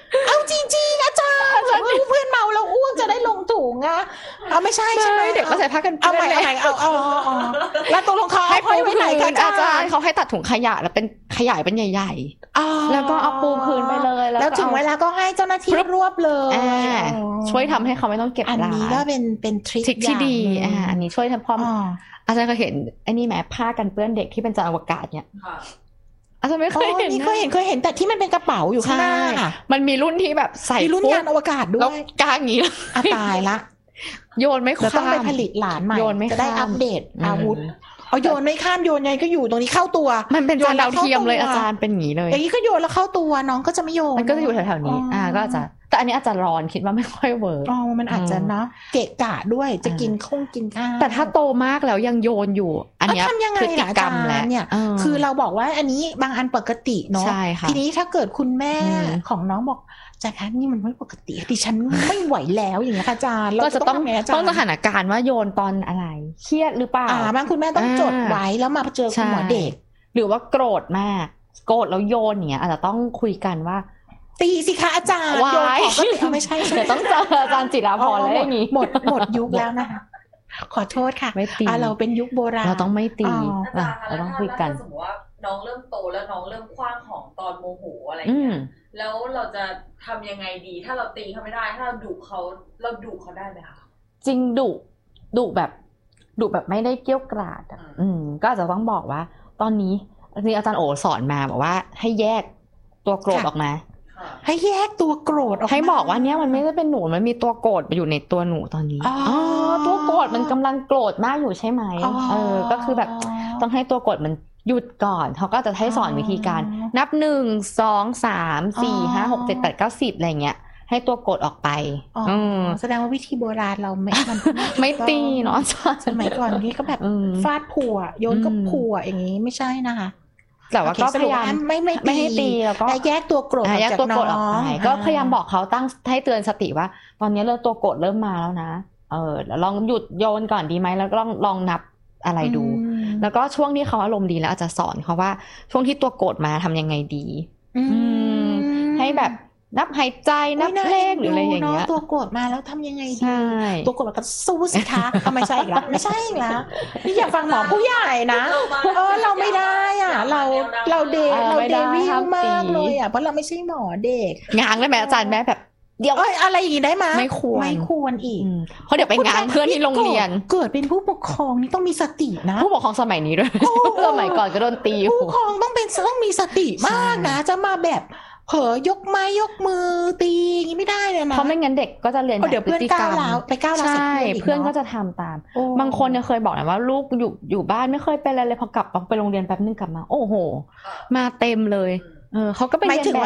จริงๆอาจารย์เพื่อนเมาแล้วอ้วกจะได้ลงถุงอะเอาไม่ใช่ใช่ไหมเด็กก็ใส่ผ้ากันเปื้อนเอาแล้วตกลงเขาให้ปูพื้นอาจารย์เขาให้ตัดถุงขยะแล้วเป็นขยายเป็นใหญ่ๆแล้วก็เอาปูพื้นไปเลยแล้วถึงเวลาก็ให้เจ้าหน้าที่รวบเลยช่วยทำให้เขาไม่ต้องเก็บอันนี้ก็เป็นทริคที่ดีอันนี้ช่วยทำพร้อมอาจารย์เคยเห็นไอ้นี่แหมผ้ากันเปื้อนเด็กที่เป็นจานอวกาศเนี่ยอาจารย์ไม่เคยเห็นเคยเห็นแต่ที่มันเป็นกระเป๋าอยู่ข้างหน้ามันมีรุ่นที่แบบใส่รุ่นยานอวกาศด้วยแล้วกางอย่างนี้ตายละโยนไม่ข้ามต้องไปผลิตหลานใหม่จะได้อัปเดตอาวุธเอาโยนไม่ข้ามโยนไงก็อยู่ตรงนี้เข้าตัวมันเป็นจานดาวเทียมเลยอาจารย์เป็นอย่างนี้เลยอย่างนี้ก็โยนแล้วเข้าตัวน้องก็จะไม่โยนมันก็จะอยู่แถวๆนี้ก็จะแต่อันนี้อาจารย์ร้อนคิดว่าไม่ค่อยเวิร์กมันอาจจะเนาะเกะกะด้วยจะกินข้าวแต่ถ้าโตมากแล้วยังโยนอยู่อันนี้ทำยังไงอาจารย์เนี่ยคือเราบอกว่าอันนี้บางอันปกติเนาะทีนี้ถ้าเกิดคุณแม่ของน้องบอกจากอันนี้มันไม่ปกติดิฉันไม่ไหวแล้วอย่างเงี้ยอาจารย์ก็จะต้องสถานการณ์ว่าโยนตอนอะไรเครียดหรือเปล่าบางคุณแม่ต้องจดไว้แล้วมาเจอคุณหมอเด็กหรือว่าโกรธมากโกรธแล้วโยนเนี่ยอาจจะต้องคุยกันว่าตีสิคะอาจารย์โยนของก็ตีไม่ใช่เดี๋ยวต้องเจออาจารย์จิราพรแล้วอย่างนี้หมดยุคแล้วนะคะขอโทษค่ะไม่ตีเราเป็นยุคโบราณเราต้องไม่ตีเราต้องคุยกันสมมติว่าน้องเริ่มโตแล้วน้องเริ่มคว้างของตอนโมโหอะไรอย่างเงี้ยแล้วเราจะทำยังไงดีถ้าเราตีเขาไม่ได้ถ้าเราดุเขาได้ไหมคะจริงดุแบบไม่ได้เกี้ยวกราดก็อาจจะต้องบอกว่าตอนนี้อาจารย์โอสอนมาบอกว่าให้แยกตัวโกรธออกมาให้แยกตัวโกรธออกให้บอกว่าเนี่ยมันไม่ได้เป็นหนูมันมีตัวโกรธอยู่ในตัวหนูตอนนี้ตัวโกรธมันกำลังโกรธมากอยู่ใช่ไหมก็คือแบบต้องให้ตัวโกรธมันหยุดก่อนเขาก็จะให้สอนวิธีการนับ1 2 3 4 5 6 7 8 9 10อะไรเงี้ยให้ตัวโกรธออกไปแสดงว่าวิธีโบราณเราไม่ตีเนาะสมัยก่อนนี่ก็แบบฟาดผัวโยนก็ผัวอย่างนี้ไม่ใช่นะคะแต่ว่าก็พยายามไม่ให้ตีแล้วก็แยกตัวโกรธแยกตัวโกรธออกไปก็พยายามบอกเขาตั้งให้เตือนสติว่าตอนนี้เริ่มตัวโกรธเริ่มมาแล้วนะลองหยุดโยนก่อนดีไหมแล้วก็ลองนับอะไรดูแล้วก็ช่วงที่เขาอารมณ์ดีแล้วอาจจะสอนเขาว่าช่วงที่ตัวโกรธมาทำยังไงดีให้แบบนับหายใจนับเลขหรืออะไรอย่างเงี้ยตัวโกรธมาแล้วทำยังไงดีตัวโกรธก็สู้สิคะไม่ใช่อีกแล้วไม่ใช่อีกแล้วนี่อยากฟังหมอผู้ใหญ่นะเราไม่ได้อ่ะเราเดวิลมากเลยอ่ะเพราะเราไม่ใช่หมอเด็กงางได้ไหมอาจารย์แม่แบบเดี๋ยวอะไรอย่างนี้ได้ไหมไม่ควรอีกเพราะเดี๋ยวไปงานเพื่อนที่โรงเรียนเกิดเป็นผู้ปกครองนี่ต้องมีสตินะผู้ปกครองสมัยนี้ด้วยสมัยก่อนก็โดนตีผู้ปกครองต้องมีสติมากนะจะมาแบบเผลอยกไม้ยกมือตีอย่างนี้ไม่ได้เลยนะเพราะไม่งั้นเด็กก็จะเรียนแบบพฤติกรรมไปก้าวร้าวใช่เพื่อนก็จะทำตามบางคนเนี่ยเคยบอกนะว่าลูกอยู่บ้านไม่เคยเป็นอะไรเลยพอกลับไปโรงเรียนแป๊บนึงกลับมาโอ้โหมาเต็มเลยเขาก็เป็นหมายถึง